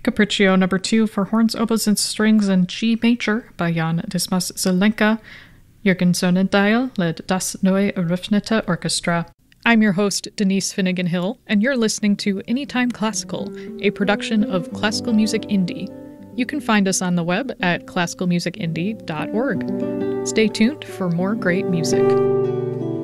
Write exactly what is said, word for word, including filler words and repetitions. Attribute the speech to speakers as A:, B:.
A: Capriccio number two for horns, oboes, and strings in G major by Jan Dismas Zelenka. Jürgen Sonnendahl led Das Neue Eröffnete Orchestra. I'm your host, Denise Finnegan Hill, and you're listening to Anytime Classical, a production of Classical Music Indie. You can find us on the web at classical music indie dot org. Stay tuned for more great music.